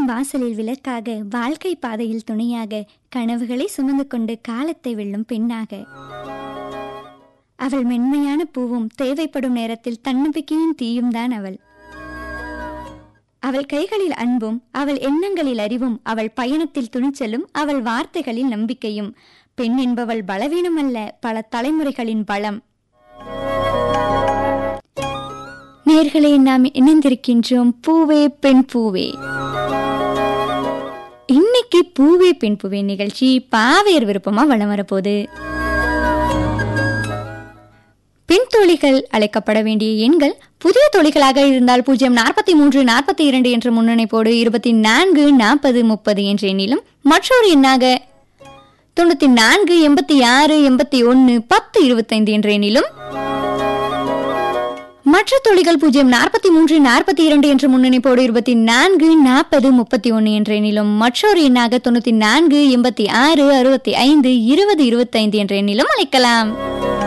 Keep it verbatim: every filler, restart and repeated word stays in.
வாசலில் விளக்காக, வாழ்க்கை பாதையில் துணையாக, கனவுகளை சுமந்து கொண்டு காலத்தை வெல்லும் பெண்ணாக. அவள் மென்மையான பூவும், தேவைப்படும் நேரத்தில் தன்னம்பிக்கையின் தீயும் தான் அவள். அவள் கைகளில் அன்பும், அவள் எண்ணங்களில் அறிவும், அவள் பயணத்தில் துணிச்சலும், அவள் வார்த்தைகளில் நம்பிக்கையும். பெண் என்பவள் பலவீனம் அல்ல, பல தலைமுறைகளின் பலம். நேர்களே, நாம் இணைந்திருக்கின்றோம் பூவே பெண் பூவே. இன்னைக்கு பூவே பெண் பூவே நிகழ்ச்சி பாவையர் விருப்பமா வலம் வரப்போகுது. பெண் தோழிகள் அழைக்கப்பட வேண்டிய எண்கள்: புதிய தோழிகளாக இருந்தால் பூஜ்ஜியம் நாற்பத்தி மூன்று நாற்பத்தி இரண்டு என்ற முன்னணைப்போடு இருபத்தி நான்கு நாற்பது முப்பது என்ற எண்ணிலும், மற்றொரு எண்ணாக தொண்ணூத்தி நான்கு எண்பத்தி ஆறு எண்பத்தி ஒன்னு பத்து இருபத்தைந்து என்ற எண்ணிலும், மற்ற தோழிகள் பூஜ்ஜியம் நாற்பத்தி மூன்று நாற்பத்தி இரண்டு என்ற முன்னணிப்போடு இருபத்தி நான்கு நாற்பது முப்பத்தி ஒன்னு என்ற எண்ணிலும், மற்றொரு எண்ணாக தொண்ணூத்தி நான்கு எண்பத்தி ஆறு அறுபத்தி ஐந்து இருபது இருபத்தைந்து என்ற எண்ணிலும் அழைக்கலாம்.